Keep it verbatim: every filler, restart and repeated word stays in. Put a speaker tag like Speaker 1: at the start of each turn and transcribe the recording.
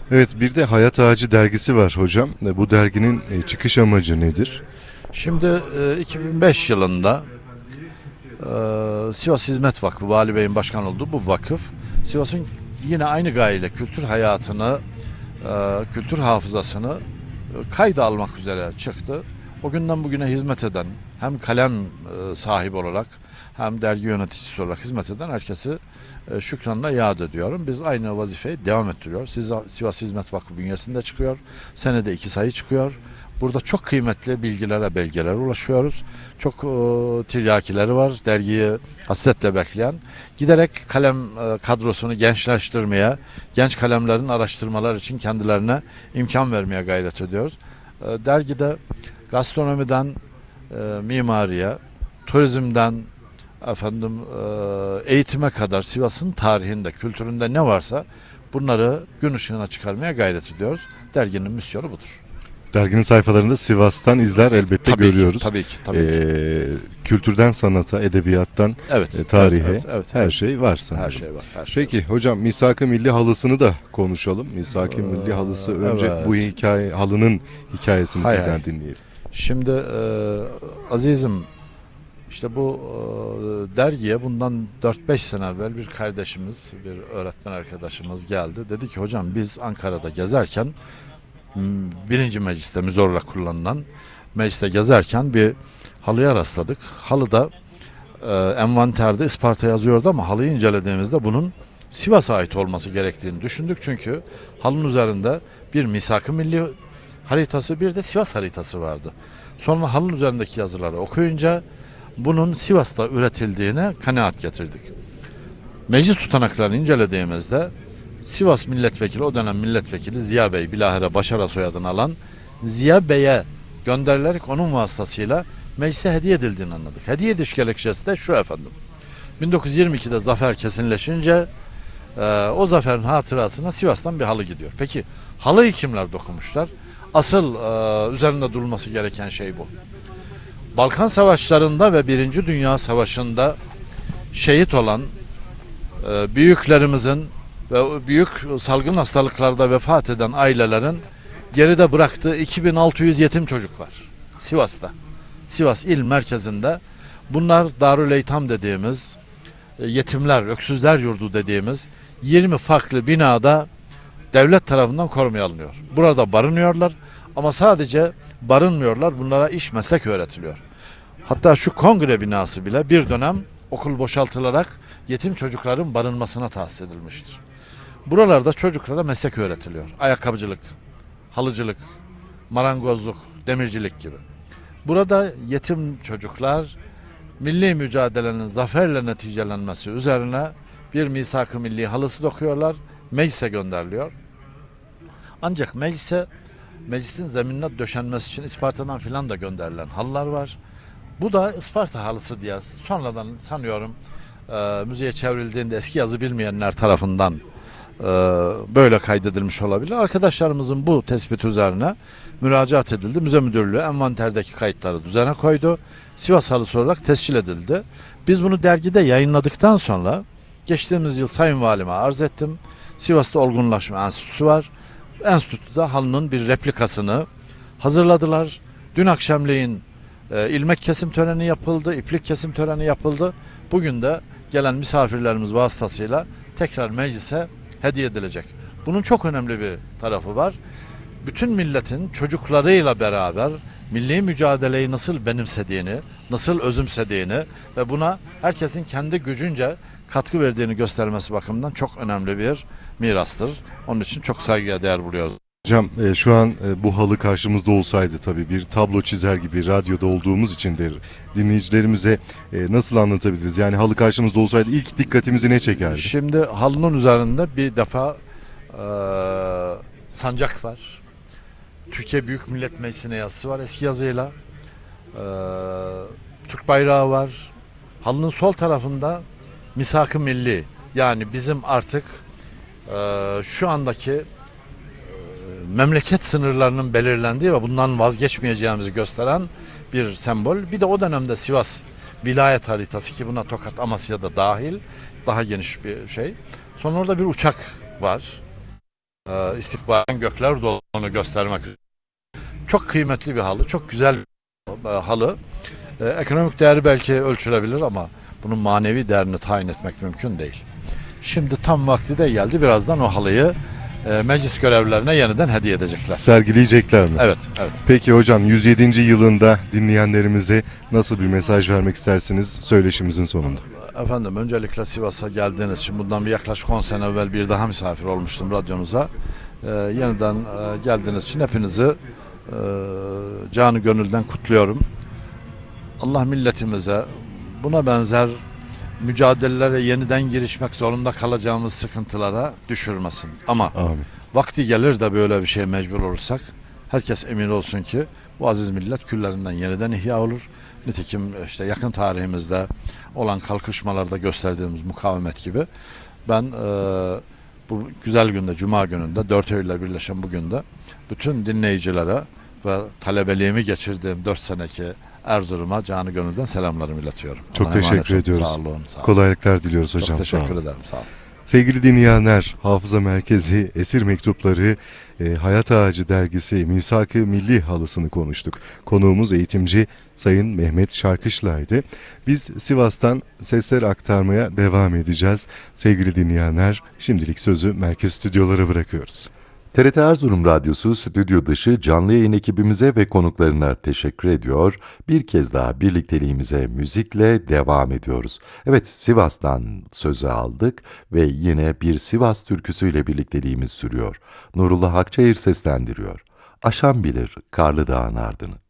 Speaker 1: Evet, bir de Hayat Ağacı dergisi var hocam. E, Bu derginin e, çıkış amacı nedir?
Speaker 2: Şimdi e, iki bin beş yılında e, Sivas Hizmet Vakfı, Vali Bey'in başkan olduğu bu vakıf, Sivas'ın yine aynı gayeyle kültür hayatını, e, kültür hafızasını e, kayda almak üzere çıktı. O günden bugüne hizmet eden, hem kalem e, sahibi olarak hem dergi yöneticisi olarak hizmet eden herkesi e, şükranla yad ediyorum. Biz aynı vazifeyi devam ettiriyoruz. Siz- Sivas Hizmet Vakfı bünyesinde çıkıyor. Senede iki sayı çıkıyor. Burada çok kıymetli bilgilere, belgelere ulaşıyoruz. Çok e, tiryakileri var. Dergiyi hasretle bekleyen. Giderek kalem e, kadrosunu gençleştirmeye, genç kalemlerin araştırmalar için kendilerine imkan vermeye gayret ediyoruz. E, dergide gastronomiden e, mimariye, turizmden efendim e, eğitime kadar Sivas'ın tarihinde, kültüründe ne varsa bunları gün ışığına çıkarmaya gayret ediyoruz. Derginin misyonu budur.
Speaker 1: Derginin sayfalarında Sivas'tan izler elbette
Speaker 2: Tabii ki,
Speaker 1: görüyoruz.
Speaker 2: tabii ki, tabii ki.
Speaker 1: E, kültürden sanata, edebiyattan
Speaker 2: Evet,
Speaker 1: e, tarihe,
Speaker 2: evet, evet, evet,
Speaker 1: her
Speaker 2: evet.
Speaker 1: şey var sanırım.
Speaker 2: Her şey var, her şey
Speaker 1: Peki hocam, Misak-ı Milli halısını da konuşalım. Misak-ı Milli halısı, önce
Speaker 2: evet.
Speaker 1: bu hikaye, halının hikayesini
Speaker 2: Hay
Speaker 1: sizden
Speaker 2: hay.
Speaker 1: dinleyelim.
Speaker 2: Şimdi e, azizim, işte bu e, dergiye bundan dört beş sene evvel bir kardeşimiz, bir öğretmen arkadaşımız geldi. Dedi ki hocam, biz Ankara'da gezerken m, birinci mecliste müze olarak kullanılan mecliste gezerken bir halıya rastladık. Halıda e, envanterde Isparta yazıyordu ama halıyı incelediğimizde bunun Sivas'a ait olması gerektiğini düşündük. Çünkü halının üzerinde bir Misak-ı Milli haritası, bir de Sivas haritası vardı. Sonra halının üzerindeki yazıları okuyunca bunun Sivas'ta üretildiğine kanaat getirdik. Meclis tutanaklarını incelediğimizde Sivas milletvekili, o dönem milletvekili Ziya Bey, bilahare Başara soyadını alan Ziya Bey'e gönderilerek onun vasıtasıyla meclise hediye edildiğini anladık. Hediye ediş gerekçesi de şu efendim. bin dokuz yüz yirmi ikide zafer kesinleşince e, o zaferin hatırasına Sivas'tan bir halı gidiyor. Peki halıyı kimler dokumuşlar? Asıl e, üzerinde durulması gereken şey bu. Balkan Savaşları'nda ve Birinci Dünya Savaşı'nda şehit olan e, büyüklerimizin ve büyük salgın hastalıklarda vefat eden ailelerin geride bıraktığı iki bin altı yüz yetim çocuk var Sivas'ta. Sivas il merkezinde. Bunlar Darül Eytam dediğimiz, e, yetimler, öksüzler yurdu dediğimiz yirmi farklı binada devlet tarafından korumaya alınıyor. Burada barınıyorlar ama sadece barınmıyorlar, bunlara iş meslek öğretiliyor. Hatta şu kongre binası bile bir dönem okul boşaltılarak yetim çocukların barınmasına tahsis edilmiştir. Buralarda çocuklara meslek öğretiliyor. Ayakkabıcılık, halıcılık, marangozluk, demircilik gibi. Burada yetim çocuklar milli mücadelenin zaferle neticelenmesi üzerine bir misak-ı milli halısı dokuyorlar, meclise gönderiliyor. Ancak meclise, meclisin zeminine döşenmesi için Isparta'dan filan da gönderilen halılar var. Bu da Isparta halısı diye sonradan sanıyorum e, müzeye çevrildiğinde eski yazı bilmeyenler tarafından e, böyle kaydedilmiş olabilir. Arkadaşlarımızın bu tespit üzerine müracaat edildi. Müze müdürlüğü envanterdeki kayıtları düzene koydu. Sivas halısı olarak tescil edildi. Biz bunu dergide yayınladıktan sonra geçtiğimiz yıl Sayın Valime arz ettim. Sivas'ta Olgunlaşma Enstitüsü var. Enstitüde halının bir replikasını hazırladılar. Dün akşamleyin e, ilmek kesim töreni yapıldı, iplik kesim töreni yapıldı. Bugün de gelen misafirlerimiz vasıtasıyla tekrar meclise hediye edilecek. Bunun çok önemli bir tarafı var. Bütün milletin çocuklarıyla beraber milli mücadeleyi nasıl benimsediğini, nasıl özümsediğini ve buna herkesin kendi gücünce katkı verdiğini göstermesi bakımından çok önemli bir mirastır. Onun için çok saygıya değer buluyoruz.
Speaker 1: Hocam e, şu an e, bu halı karşımızda olsaydı, tabii bir tablo çizer gibi radyoda olduğumuz için de dinleyicilerimize e, nasıl anlatabiliriz? Yani halı karşımızda olsaydı ilk dikkatimizi ne çekerdi?
Speaker 2: Şimdi halının üzerinde bir defa e, sancak var. Türkiye Büyük Millet Meclisi'ne yazısı var eski yazıyla. E, Türk bayrağı var. Halının sol tarafında Misak-ı Milli, yani bizim artık e, şu andaki e, memleket sınırlarının belirlendiği ve bundan vazgeçmeyeceğimizi gösteren bir sembol. Bir de o dönemde Sivas vilayet haritası, ki buna Tokat, Amasya'da dahil, daha geniş bir şey. Sonra orada bir uçak var. e, istikbalen gökler dolduğunu göstermek üzere. Çok kıymetli bir halı, çok güzel bir halı. E, ekonomik değeri belki ölçülebilir ama bunun manevi değerini tayin etmek mümkün değil. Şimdi tam vakti de geldi. Birazdan o halıyı e, meclis görevlilerine yeniden hediye edecekler.
Speaker 1: Sergileyecekler mi?
Speaker 2: Evet, evet.
Speaker 1: Peki hocam, yüz yedinci yılında dinleyenlerimize nasıl bir mesaj vermek istersiniz söyleşimizin sonunda?
Speaker 2: Efendim, öncelikle Sivas'a geldiğiniz için, bundan bir yaklaşık on sene evvel bir daha misafir olmuştum radyonuza. E, yeniden e, geldiğiniz için hepinizi e, canı gönülden kutluyorum. Allah milletimize buna benzer mücadelelere yeniden girişmek zorunda kalacağımız sıkıntılara düşürmesin. Ama
Speaker 1: Amin.
Speaker 2: vakti gelir de böyle bir şeye mecbur olursak, herkes emin olsun ki bu aziz millet küllerinden yeniden ihya olur. Nitekim işte yakın tarihimizde olan kalkışmalarda gösterdiğimiz mukavemet gibi ben e, bu güzel günde, Cuma gününde, dört Eylül'le birleşen bu günde bütün dinleyicilere ve talebeliğimi geçirdiğim dört seneki Erzurum'a canı gönülden selamlarımı iletiyorum.
Speaker 1: Çok
Speaker 2: Allah'a emanet
Speaker 1: teşekkür
Speaker 2: olun.
Speaker 1: ediyoruz.
Speaker 2: Sağ olun. Sağ olun.
Speaker 1: Kolaylıklar diliyoruz hocam.
Speaker 2: Çok
Speaker 1: Sağ
Speaker 2: teşekkür
Speaker 1: olun.
Speaker 2: ederim. Sağ olun.
Speaker 1: Sevgili dinleyenler, Hafıza Merkezi, Esir Mektupları, e, Hayat Ağacı dergisi Misak-ı Milli halısını konuştuk. Konuğumuz eğitimci Sayın Mehmet Şarkışla'ydı. Biz Sivas'tan sesler aktarmaya devam edeceğiz. Sevgili dinleyenler, şimdilik sözü merkez stüdyolara bırakıyoruz.
Speaker 3: T R T Erzurum Radyosu stüdyo dışı canlı yayın ekibimize ve konuklarına teşekkür ediyor. Bir kez daha birlikteliğimize müzikle devam ediyoruz. Evet, Sivas'tan sözü aldık ve yine bir Sivas türküsüyle birlikteliğimiz sürüyor. Nurullah Akçayır seslendiriyor. Aşan bilir Karlı Dağın ardını.